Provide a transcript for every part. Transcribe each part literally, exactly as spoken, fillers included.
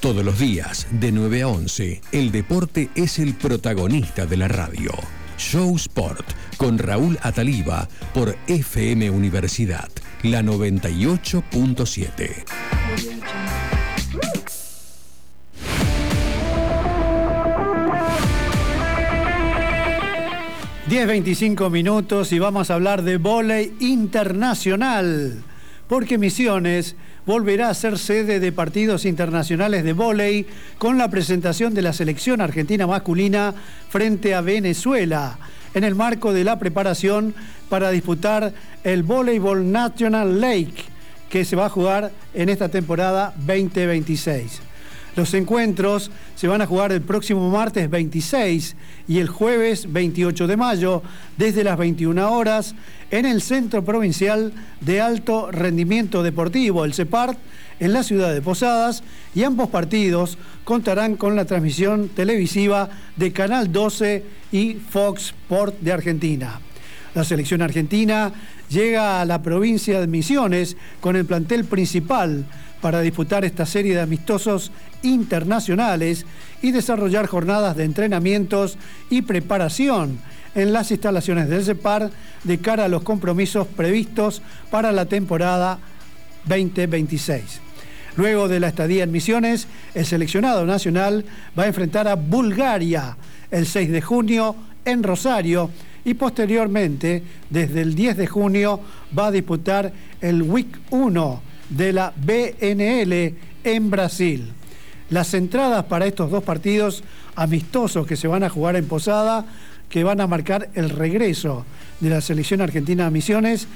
Todos los días, de nueve a once, el deporte es el protagonista de la radio. Show Sport, con Raúl Ataliba, por F M Universidad, la noventa y ocho punto siete. diez veinticinco minutos y vamos a hablar de vóley internacional, porque Misiones volverá a ser sede de partidos internacionales de vóley con la presentación de la selección argentina masculina frente a Venezuela, en el marco de la preparación para disputar el Voleibol National League, que se va a jugar en esta temporada veinte veintiséis. Los encuentros se van a jugar el próximo martes veintiséis y el jueves veintiocho de mayo desde las veintiuna horas en el Centro Provincial de Alto Rendimiento Deportivo, el CEPART, en la ciudad de Posadas, y ambos partidos contarán con la transmisión televisiva de Canal doce y Fox Sport de Argentina. La selección argentina llega a la provincia de Misiones con el plantel principal para disputar esta serie de amistosos internacionales y desarrollar jornadas de entrenamientos y preparación en las instalaciones del CEPAR de cara a los compromisos previstos para la temporada veinte veintiséis. Luego de la estadía en Misiones, el seleccionado nacional va a enfrentar a Bulgaria el seis de junio en Rosario y posteriormente, desde el diez de junio, va a disputar el Week uno de la B N L en Brasil. Las entradas para estos dos partidos amistosos que se van a jugar en Posada, que van a marcar el regreso de la selección argentina a Misiones,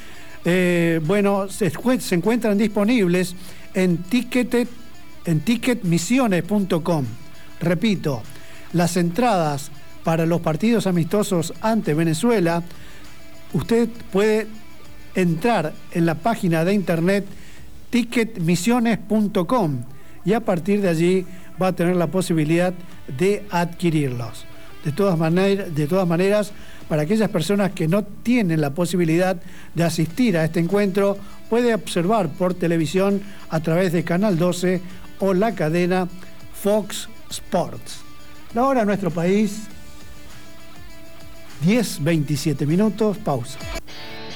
eh, bueno, se, se encuentran disponibles en ticket en ticket misiones punto com. Repito, las entradas para los partidos amistosos ante Venezuela, usted puede entrar en la página de internet ticket misiones punto com y a partir de allí va a tener la posibilidad de adquirirlos. De todas maneras, de todas maneras, para aquellas personas que no tienen la posibilidad de asistir a este encuentro, puede observar por televisión a través de Canal doce o la cadena Fox Sports. La hora en nuestro país, diez veintisiete minutos, pausa.